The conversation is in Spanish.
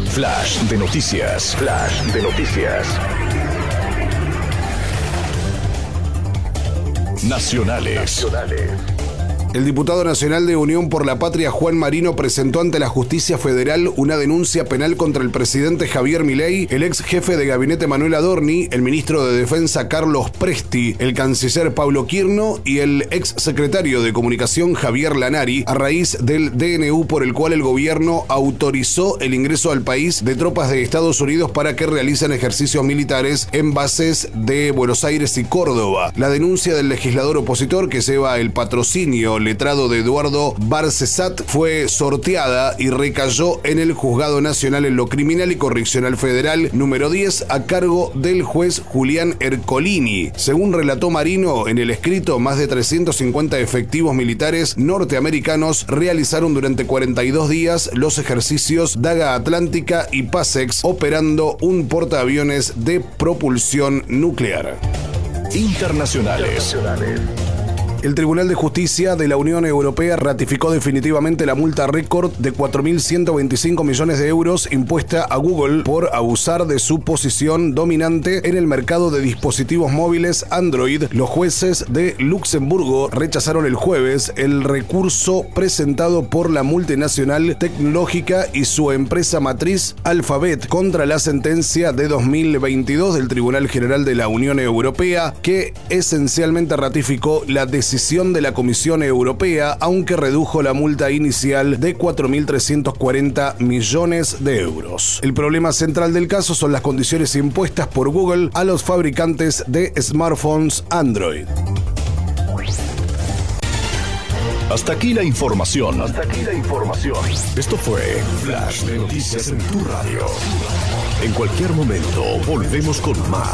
Flash de noticias. Flash de noticias. Nacionales. El diputado nacional de Unión por la Patria, Juan Marino, presentó ante la Justicia Federal una denuncia penal contra el presidente Javier Milei, el ex jefe de gabinete Manuel Adorni, el ministro de Defensa Carlos Presti, el canciller Paulo Quirno y el ex secretario de Comunicación Javier Lanari, a raíz del DNU por el cual el gobierno autorizó el ingreso al país de tropas de Estados Unidos para que realicen ejercicios militares en bases de Buenos Aires y Córdoba. La denuncia del legislador opositor, que lleva el patrocinio letrado de Eduardo Barcesat, fue sorteada y recayó en el Juzgado Nacional en lo Criminal y Correccional Federal número 10 a cargo del juez Julián Ercolini. Según relató Marino en el escrito, más de 350 efectivos militares norteamericanos realizaron durante 42 días los ejercicios Daga Atlántica y Passex, operando un portaaviones de propulsión nuclear. Internacionales. El Tribunal de Justicia de la Unión Europea ratificó definitivamente la multa récord de 4.125 millones de euros impuesta a Google por abusar de su posición dominante en el mercado de dispositivos móviles Android. Los jueces de Luxemburgo rechazaron el jueves el recurso presentado por la multinacional tecnológica y su empresa matriz Alphabet contra la sentencia de 2022 del Tribunal General de la Unión Europea, que esencialmente ratificó la decisión de la Comisión Europea, aunque redujo la multa inicial de 4.340 millones de euros. El problema central del caso son las condiciones impuestas por Google a los fabricantes de smartphones Android. Hasta aquí la información. Esto fue Flash de Noticias en tu radio. En cualquier momento volvemos con más.